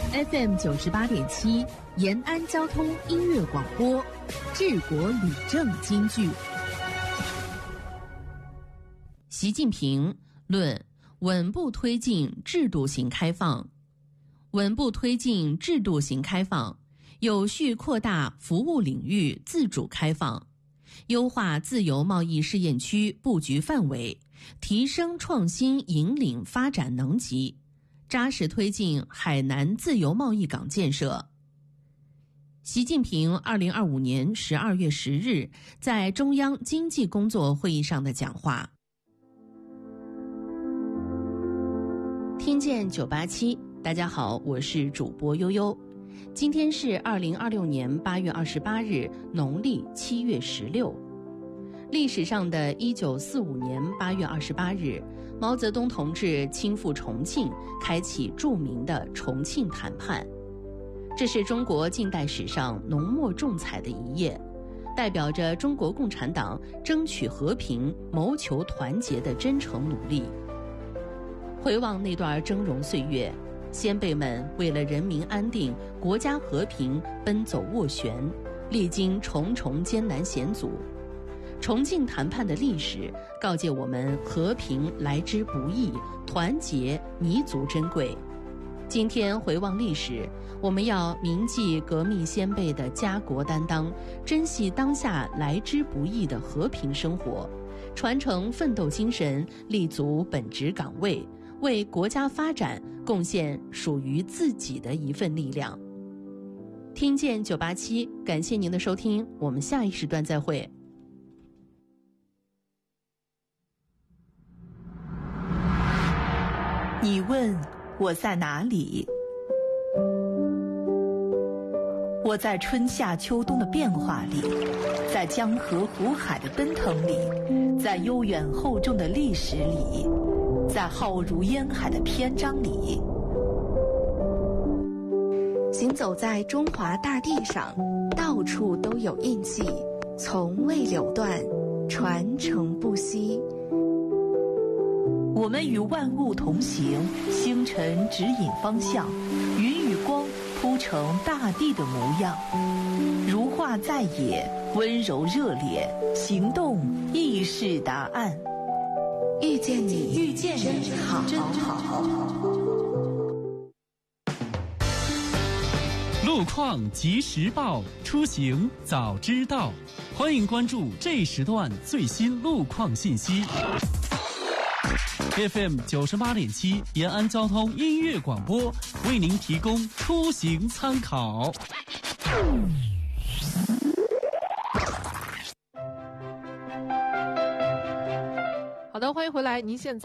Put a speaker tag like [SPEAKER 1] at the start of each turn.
[SPEAKER 1] FM 98.7延安交通音乐广播，治国理政金句。习近平论稳步推进制度型开放。稳步推进制度型开放，有序扩大服务领域自主开放，优化自由贸易试验区布局范围，提升创新引领发展能级，扎实推进海南自由贸易港建设。习近平2025年12月10日在中央经济工作会议上的讲话。听见987，大家好，我是主播悠悠。今天是2026年8月28日，农历7月16。历史上的1945年8月28日，毛泽东同志亲赴重庆，开启著名的重庆谈判。这是中国近代史上浓墨重彩的一页，代表着中国共产党争取和平、谋求团结的真诚努力。回望那段峥嵘岁月，先辈们为了人民安定、国家和平奔走斡旋，历经重重艰难险阻。重庆谈判的历史告诫我们，和平来之不易，团结弥足珍贵。今天回望历史，我们要铭记革命先辈的家国担当，珍惜当下来之不易的和平生活，传承奋斗精神，立足本职岗位，为国家发展贡献属于自己的一份力量。听见987，感谢您的收听，我们下一时段再会。
[SPEAKER 2] 你问我在哪里？我在春夏秋冬的变化里，在江河湖海的奔腾里，在悠远厚重的历史里，在浩如烟海的篇章里。
[SPEAKER 3] 行走在中华大地上，到处都有印记，从未流断，传承不息。
[SPEAKER 2] 我们与万物同行，星辰指引方向，云与光铺成大地的模样。如画在野，温柔热烈，行动亦是答案。
[SPEAKER 3] 遇见你，
[SPEAKER 2] 遇见你，
[SPEAKER 3] 真好，
[SPEAKER 2] 真好。
[SPEAKER 4] 路况及时报，出行早知道。欢迎关注这时段最新路况信息。FM 98.7延安交通音乐广播为您提供出行参考。
[SPEAKER 5] 好的，欢迎回来。您现在